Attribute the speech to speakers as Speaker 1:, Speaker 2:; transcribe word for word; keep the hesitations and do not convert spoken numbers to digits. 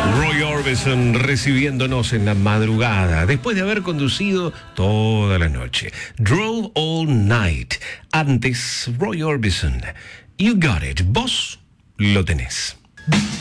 Speaker 1: Roy Orbison recibiéndonos en la madrugada, después de haber conducido toda la noche. Drove all night. Antes, Roy Orbison. You got it. Vos lo tenés.